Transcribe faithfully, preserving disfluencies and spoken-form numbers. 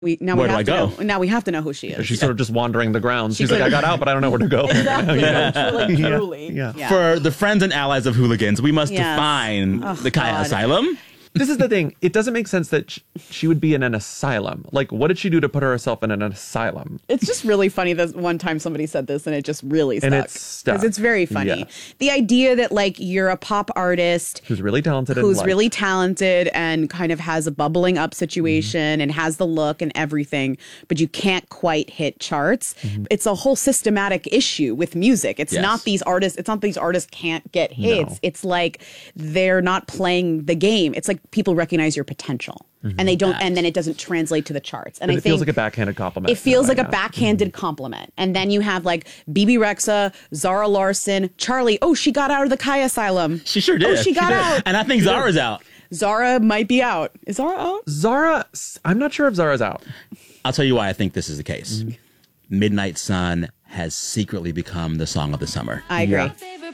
We now Where we do have I to go? know. Now we have to know who she is. She's sort of just wandering the grounds. She's could- like, I got out, but I don't know where to go. Exactly. Yeah. Truly, truly. Yeah. Yeah. For the friends and allies of hooligans, we must Yes. define Oh, the Kaya God. Asylum. This is the thing. It doesn't make sense that sh- she would be in an asylum. Like, what did she do to put herself in an asylum? It's just really funny that one time somebody said this and it just really stuck. And it's stuck. Because it's very funny. Yeah. The idea that like you're a pop artist Who's really talented and who's liked. really talented and kind of has a bubbling up situation Mm-hmm. and has the look and everything, but you can't quite hit charts. Mm-hmm. It's a whole systematic issue with music. It's Yes. not these artists, it's not these artists can't get hits. No. It's like they're not playing the game. It's like people recognize your potential and they don't, and then it doesn't translate to the charts. And And I it think feels like a backhanded compliment. it feels in like way, a yeah. backhanded compliment. And then you have like B B Rexa, Zara Larson, Charlie. Oh, she got out of the Kaya Asylum. She sure did. Oh, she got did. out. And I think Zara's out. Zara might be out. Is Zara out? Zara, I'm not sure if Zara's out. I'll tell you why I think this is the case. Midnight Sun has secretly become the song of the summer. I agree. Yeah.